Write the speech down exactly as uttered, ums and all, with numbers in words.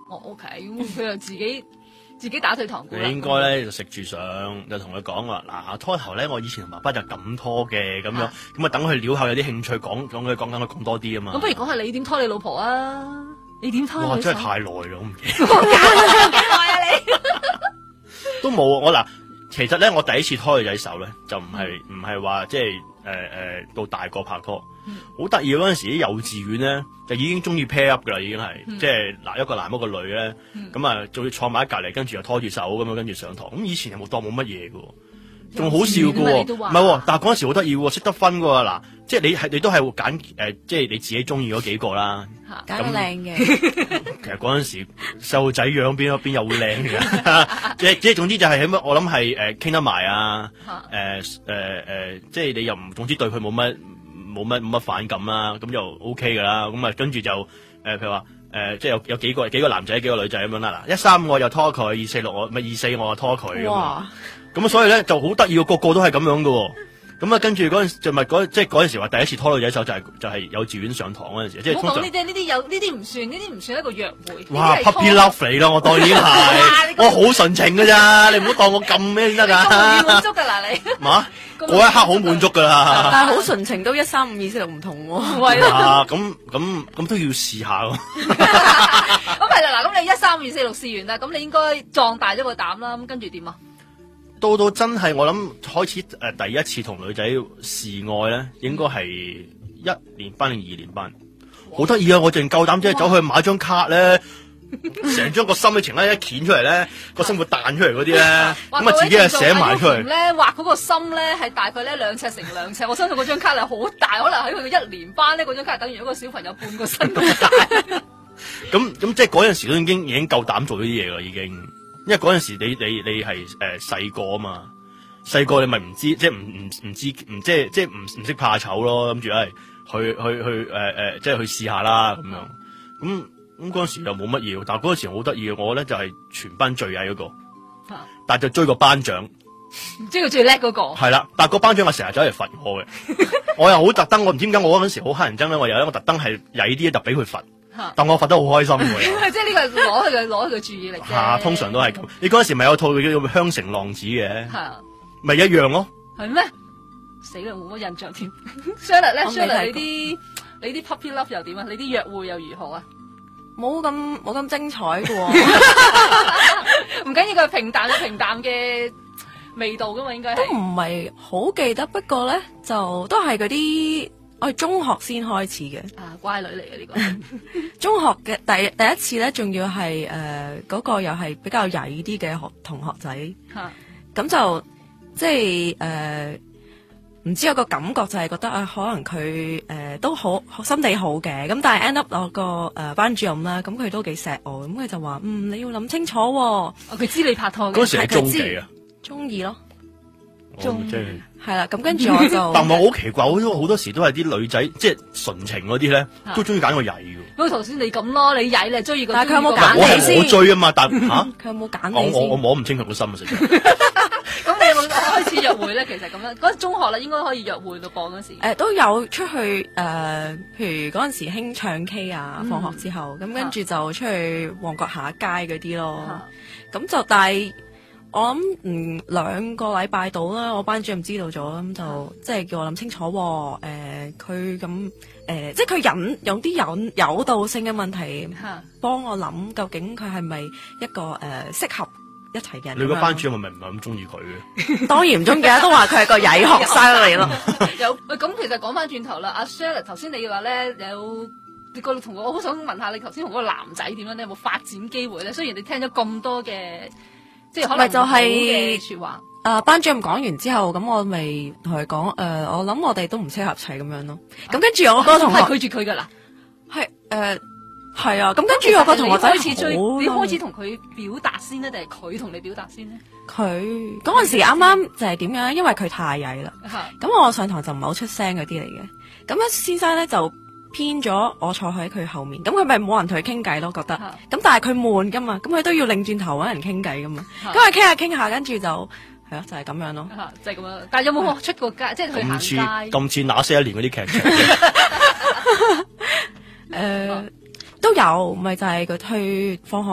哦 OK， 咁佢又自己自己打退堂鼓啦。 你應該咧就食住上，就同佢講話嗱，拖頭咧我以前同爸爸就咁拖嘅咁樣，咁啊等佢撩下有啲興趣講講佢講緊佢講多啲啊嘛。 咁不如講下你點拖你老婆啊？你點拖？ 哇！真係太耐啦，我唔記得。 幾耐啊你？ 都冇我嗱，其實咧我第一次拖女仔手咧，就唔係唔係話即係誒誒到大個拍拖，好得意嗰陣時啲幼稚園咧就已經中意 pair up 噶啦，已經係、嗯、即係嗱一個男一個女咧，咁啊仲要坐埋喺隔籬，跟住又拖住手咁樣跟住上堂，咁以前又冇當冇乜嘢噶。仲好笑噶喎，唔係，但係嗰陣時好得意喎，識得分噶喎，嗱，即係你係你都係會揀誒，即係你自己中意嗰幾個啦， 揀靚嘅。 其實嗰陣時細路仔樣邊邊有會靚嘅，即係即係總之就係起碼我諗係誒傾得埋啊，誒誒誒，即係你又唔總之對佢冇乜冇乜冇乜反感啦，咁就 O K 噶啦，咁啊跟住就誒譬如話誒即係有有幾個幾個男仔幾個女仔咁樣啦，嗱一三我又拖佢，二四六我咪二四我又拖佢咁啊。咁所以咧就好得意，個個都係咁樣噶。咁啊，跟住嗰陣就咪嗰即係嗰陣時話第一次拖女仔手就係、是、就係、是、幼稚園上堂嗰陣時，即係通常呢啲呢啲有呢啲唔算，呢啲唔算一個約會。 哇 ，puppy love 嚟咯，我當然係，我好純情噶咋，你唔好當我咁咩先得噶。 滿足噶嗱你。 嘛，嗰一刻好滿足噶啦。 但係好純情都一三五二四六唔同喎。 係咯。 啊，咁咁咁都要試下咯。 咁係啦，嗱，咁你一三五二四六試完啦，咁你應該壯大咗個膽啦，咁跟住點啊？ 到到真係我諗開始誒、呃、第一次同女仔示愛咧，應該係一年班定二年班，好得意啊！我淨夠膽即係走去買張卡咧，成張個心嘅情咧一掀出嚟咧，個心會彈出嚟嗰啲咧，咁啊自己啊寫埋出嚟。 咧畫嗰個心咧係大概咧兩尺乘兩尺，我相信嗰張卡係好大，可能喺佢嘅一年班咧，嗰張卡係等於一個小朋友半個身咁大。 咁咁即係嗰陣時都已經已經夠膽做呢啲嘢啦，已經。因為嗰陣時你你你係誒細個啊嘛，細個你咪唔知即係唔唔唔知唔即係即係唔唔識怕醜咯，諗住誒去去去誒誒、呃、即係去試下啦咁樣，咁咁嗰陣時又冇乜嘢，但係嗰陣時好得意嘅，我咧就係全班最矮嗰個，啊、但係就追個班長， 追個最叻嗰個， 係啦，但係個班長係成日走嚟罰我嘅，我又好特登，我唔知點解我嗰陣時好乞人憎咧，我有一個特登係曳啲就俾佢罰。但我罰得好開心嘅， 即係呢個係攞佢嘅攞佢嘅注意力啫。 啊，通常都係咁。你嗰陣時咪有套叫做《香城浪子》嘅，咪一樣咯。 係咩？死啦，冇乜印象添。Charlotte 咧 ，Charlotte 你啲你啲 puppy love 又點啊？你啲約會又如何啊？ 冇咁冇咁精彩嘅喎。 唔緊要，佢係平淡嘅平淡嘅味道噶嘛，應該都唔係好記得。不過咧，就都係嗰啲。我係中學先開始嘅， 啊乖女嚟嘅呢個。 中學嘅第第一次咧，仲要係誒嗰個又係比較曳啲嘅學同學仔，咁、啊、就即係誒唔知有個感覺就係覺得啊，可能佢誒、呃、都好心地好嘅，咁但係 end up 我個誒、呃、班主任啦，咁佢都幾錫我，咁佢就話嗯你要諗清楚、哦， 佢、哦、知你拍拖嘅， 嗰時係中幾啊？ 中二咯。 中係啦，咁跟住我就， 但係我好奇怪，好多好多時都係啲女仔，即係純情嗰啲咧，都中意揀個曳嘅。 不過頭先你咁咯，你曳你中意個， 但係佢有冇揀你先？ 我追啊嘛，但吓佢有冇揀你先？ 我我我摸唔清佢個心啊！實在。 咁你有冇開始約會咧？其實咁樣，嗰陣中學啦，應該可以約會到噃嗰時。誒、 呃，都有出去誒、呃，譬如嗰陣時興唱 K 啊，放學之後，咁、嗯、跟住就出去旺角下街嗰啲咯。咁、啊、就但係。我諗嗯兩個禮拜到啦，我班主任知道咗，咁就即係叫我諗清楚。誒、呃，佢咁誒，即係佢引有啲引誘導性嘅問題，幫我諗究竟佢係咪一個誒適、呃、合一齊嘅人。 你個班主任咪唔係咁中意佢嘅？ 當然唔中意啦，都話佢係個曳學生嚟咯。 有咁其實講翻轉頭啦，阿 Charlotte 頭先你話咧有你個同我好想問下你頭先同嗰個男仔點樣咧？有冇發展機會咧？雖然你聽咗咁多嘅。即係可能就係說話，誒、呃，班主任講完之後，咁我咪同佢講，誒、呃，我諗我哋都唔適合一齊咁樣咯。咁、啊、跟住我個同學係拒絕佢噶啦，係誒係啊。咁跟住我個同學仔開始追，你開始同佢表達先咧，定係佢同你表達先咧？佢嗰陣時啱啱就係點樣？因為佢太曳啦，咁、啊、我上堂就唔係好出聲嗰啲嚟嘅。咁咧，先生咧就偏咗我坐喺佢後面，咁佢咪冇人同佢傾偈咯，覺得。咁但係佢悶噶嘛，咁佢都要擰轉頭搵人傾偈噶嘛。咁佢傾下傾下，跟住就係咯，就係、是、咁樣咯。就係、是、咁樣。但係有冇出過街？即係去行街？咁似那些年嗰啲劇情。誒、呃，都有，咪就係佢去放學。